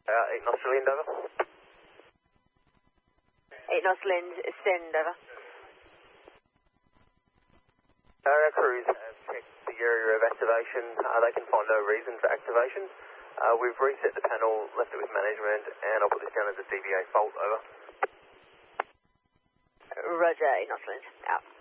8 knots Australian, over. 8 knots Lind, send over. Our crews have checked the area of activation. They can find no reason for activation. We've reset the panel, left it with management, and I'll put this down as a DVA fault, over. Roger, 8 knots Lind, out.